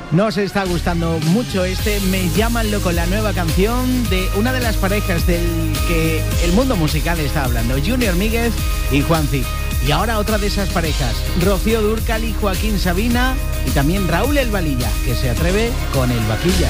Nos está gustando mucho Me llaman loco, la nueva canción de una de las parejas del que el mundo musical está hablando, Junior Míguez y Juanci. Y ahora otra de esas parejas, Rocío Dúrcal y Joaquín Sabina, y también Raúl El Valilla, que se atreve con El Vaquilla.